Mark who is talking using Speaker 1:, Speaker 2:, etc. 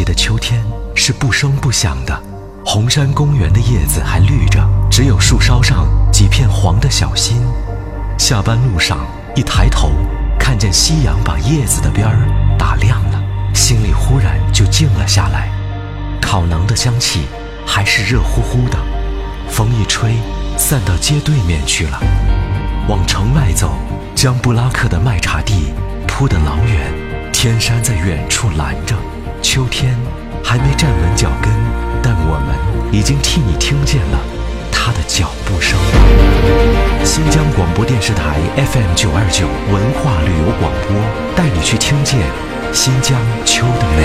Speaker 1: 奇的秋天是不声不响的，红山公园的叶子还绿着，只有树梢上几片黄的小心。下班路上一抬头，看见夕阳把叶子的边儿打亮了，心里忽然就静了下来。烤馕的香气还是热乎乎的，风一吹，散到街对面去了。往城外走，江布拉克的麦茶地铺得老远，天山在远处拦着。秋天还没站稳脚跟，但我们已经替你听见了他的脚步声。新疆广播电视台 FM929文化旅游广播，带你去听见新疆秋的美。